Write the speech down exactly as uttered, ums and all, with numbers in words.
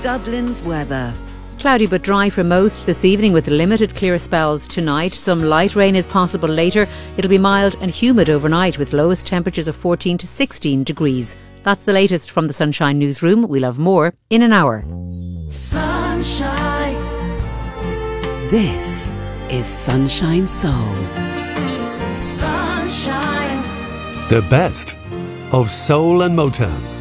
Dublin's weather. Cloudy but dry for most this evening with limited clear spells tonight. Some light rain is possible later. It'll be mild and humid overnight with lowest temperatures of fourteen to sixteen degrees. That's the latest from the Sunshine Newsroom. We'll have more in an hour. Sunshine. This is Sunshine Soul. Sunshine. The best of soul and Motown.